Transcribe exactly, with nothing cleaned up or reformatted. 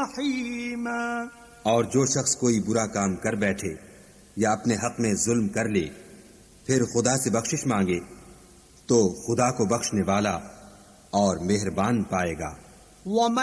रहीमा। और जो शख्स कोई बुरा काम कर बैठे या अपने हक में जुल्म कर ले फिर खुदा से बख्शिश मांगे तो खुदा को बख्शने वाला और मेहरबान पाएगा।